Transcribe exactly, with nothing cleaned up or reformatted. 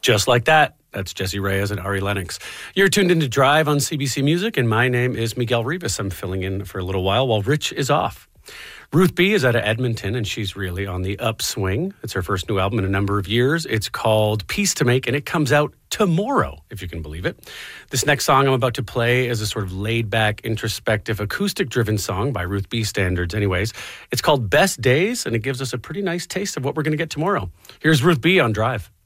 Just like that. That's Jesse Reyes and Ari Lennox. You're tuned into Drive on C B C Music, and my name is Miguel Rivas. I'm filling in for a little while while Rich is off. Ruth B is out of Edmonton, and she's really on the upswing. It's her first new album in a number of years. It's called Peace to Make, and it comes out tomorrow, if you can believe it. This next song I'm about to play is a sort of laid-back, introspective, acoustic-driven song by Ruth B standards anyways. It's called Best Days, and it gives us a pretty nice taste of what we're going to get tomorrow. Here's Ruth B on Drive.